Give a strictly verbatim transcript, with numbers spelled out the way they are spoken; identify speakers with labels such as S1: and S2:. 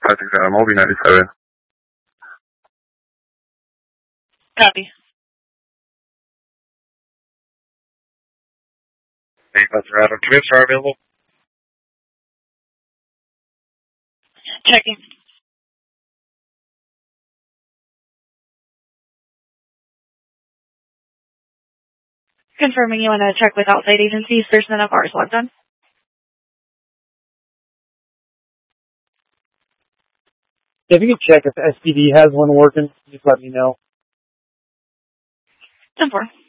S1: five six seven, Moby ninety-seven.
S2: Copy.
S1: Hey, Buster Adam. Can we have Star available?
S2: Checking. Confirming you want to check with outside agencies. There's none of ours logged on.
S3: If you could check if S P D has one working, just let me know.
S2: ten four.